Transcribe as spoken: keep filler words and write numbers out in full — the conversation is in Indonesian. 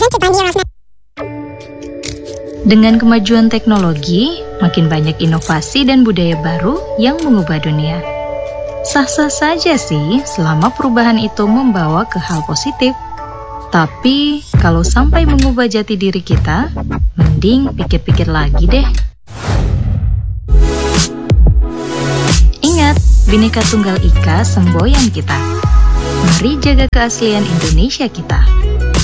Dengan kemajuan teknologi, makin banyak inovasi dan budaya baru yang mengubah dunia. Sah-sah saja sih selama perubahan itu membawa ke hal positif. Tapi kalau sampai mengubah jati diri kita, mending pikir-pikir lagi deh. Ingat, Bhinneka Tunggal Ika semboyan kita. Mari jaga keaslian Indonesia kita.